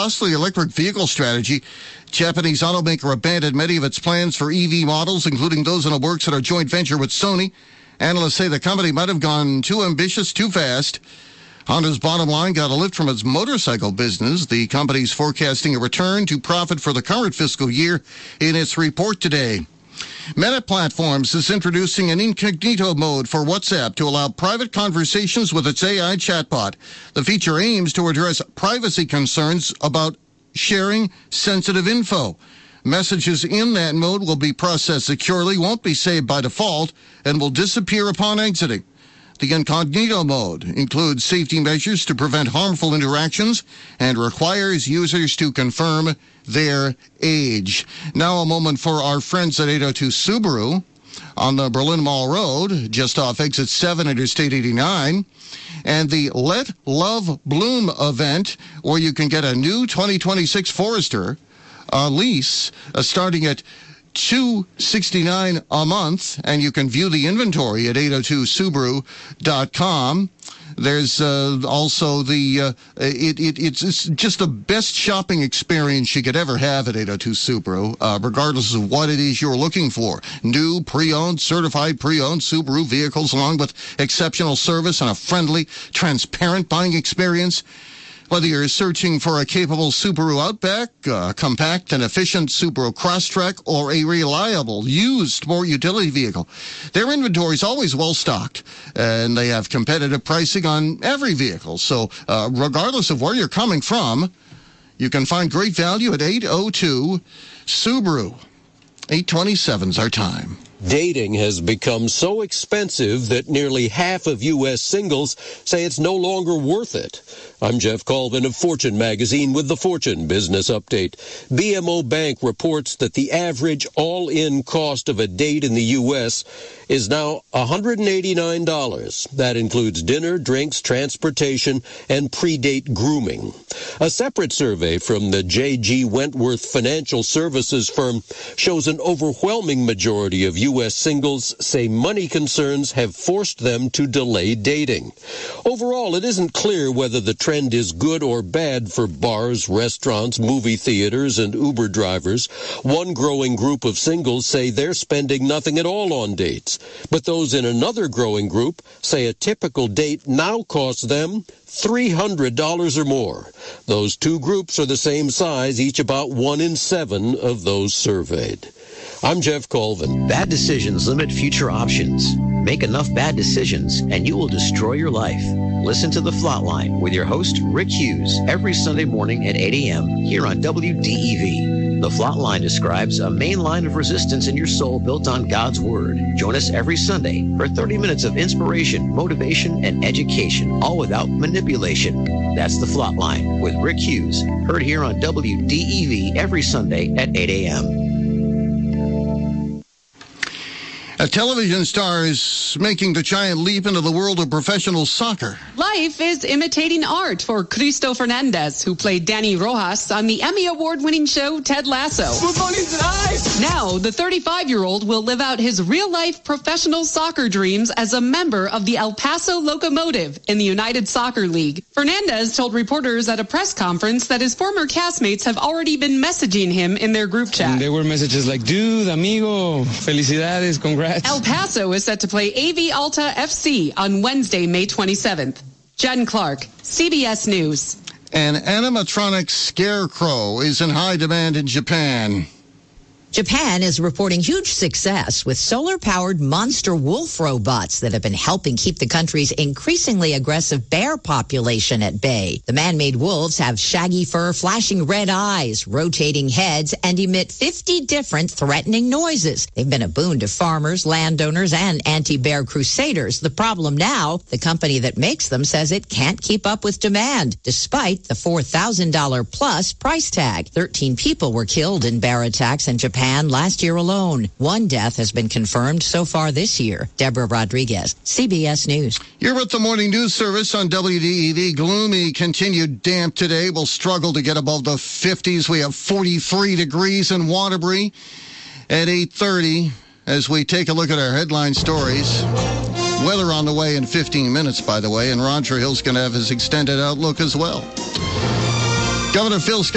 costly electric vehicle strategy. Japanese automaker abandoned many of its plans for EV models, including those in the works at a joint venture with Sony. Analysts say the company might have gone too ambitious too fast. Honda's bottom line got a lift from its motorcycle business. The company's forecasting a return to profit for the current fiscal year in its report today. Meta Platforms is introducing an incognito mode for WhatsApp to allow private conversations with its AI chatbot. The feature aims to address privacy concerns about sharing sensitive info. Messages in that mode will be processed securely, won't be saved by default, and will disappear upon exiting. The incognito mode includes safety measures to prevent harmful interactions and requires users to confirm their age. Now a moment for our friends at 802 Subaru on the Berlin Mall Road, just off exit 7, Interstate 89, and the Let Love Bloom event, where you can get a new 2026 Forester lease starting at $269 a month, and you can view the inventory at 802subaru.com. There's also it's just the best shopping experience you could ever have at 802 Subaru, regardless of what it is you're looking for. New, pre-owned, certified pre-owned Subaru vehicles, along with exceptional service and a friendly, transparent buying experience. Whether you're searching for a capable Subaru Outback, a compact and efficient Subaru Crosstrek, or a reliable used sport utility vehicle, their inventory is always well stocked, and they have competitive pricing on every vehicle. So regardless of where you're coming from, you can find great value at 802 Subaru. 8:27's our time. Dating has become so expensive that nearly half of U.S. singles say it's no longer worth it. I'm Jeff Colvin of Fortune magazine with the Fortune Business Update. BMO Bank reports that the average all-in cost of a date in the U.S. is now $189. That includes dinner, drinks, transportation, and pre-date grooming. A separate survey from the J.G. Wentworth Financial Services firm shows an overwhelming majority of U.S. singles say money concerns have forced them to delay dating. Overall, it isn't clear whether the trend is good or bad for bars, restaurants, movie theaters, and Uber drivers. One growing group of singles say they're spending nothing at all on dates. But those in another growing group say a typical date now costs them $300 or more. Those two groups are the same size, each about 1 in 7 of those surveyed. I'm Jeff Colvin. Bad decisions limit future options. Make enough bad decisions and you will destroy your life. Listen to The Flatline with your host, Rick Hughes, every Sunday morning at 8 a.m. here on WDEV. The Flatline describes a main line of resistance in your soul built on God's Word. Join us every Sunday for 30 minutes of inspiration, motivation, and education, all without manipulation. That's The Flatline with Rick Hughes, heard here on WDEV every Sunday at 8 a.m. A television star is making the giant leap into the world of professional soccer. Life is imitating art for Cristo Fernandez, who played Danny Rojas on the Emmy Award-winning show Ted Lasso. Football is life! Now, the 35-year-old will live out his real-life professional soccer dreams as a member of the El Paso Locomotive in the United Soccer League. Fernandez told reporters at a press conference that his former castmates have already been messaging him in their group chat. And there were messages like, dude, amigo, felicidades, congrats. El Paso is set to play AV Alta FC on Wednesday, May 27th. Jen Clark, CBS News. An animatronic scarecrow is in high demand in Japan. Japan is reporting huge success with solar-powered monster wolf robots that have been helping keep the country's increasingly aggressive bear population at bay. The man-made wolves have shaggy fur, flashing red eyes, rotating heads, and emit 50 different threatening noises. They've been a boon to farmers, landowners, and anti-bear crusaders. The problem now, the company that makes them says it can't keep up with demand, despite the $4,000 plus price tag. 13 people were killed in bear attacks in Japan last year alone. One death has been confirmed so far this year. Deborah Rodriguez, CBS News. You're with the Morning News Service on WDEV. Gloomy, continued damp today. We'll struggle to get above the 50s. We have 43 degrees in Waterbury at 8:30 as we take a look at our headline stories. Weather on the way in 15 minutes, by the way, and Roger Hill's going to have his extended outlook as well. Governor Phil